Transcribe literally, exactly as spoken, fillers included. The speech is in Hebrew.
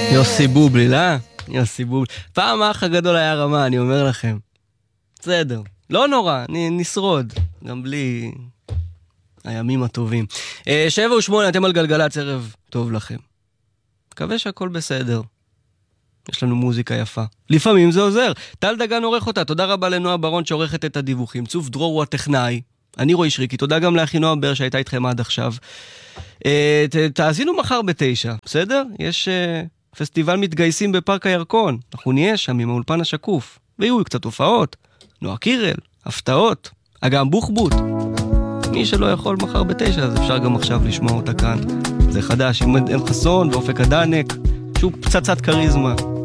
יוסי בובלי, לא? יוסי בובלי. פעם האח הגדול היה רמה, אני אומר לכם. בסדר. לא נורא, נשרוד. גם בלי הימים הטובים. שבע ושמונה, אתם על גלגלצ, ערב טוב לכם. מקווה שהכל בסדר. יש לנו מוזיקה יפה. לפעמים זה עוזר. טל דגן עורך אותה. תודה רבה לנועה ברון שעורכת את הדיווחים. צוף דרור הוא הטכנאי. אני רועי שריקי. תודה גם לאחי נועה בר שהייתה איתכם עד עכשיו. תאזינו מחר בתשע, בסדר? יש פסטיבל מתגייסים בפארק הירקון. אנחנו נהיה שם עם האולפן השקוף. ויהיו קצת הופעות. נועה קירל, הפתעות. אגם בוחבוט. מי שלא יכול מחר בתשע, אז אפשר גם עכשיו לשמוע אותה כאן. זה חדש, עם עדן חסון ואופק הדנק. שהוא פצצת קריזמה.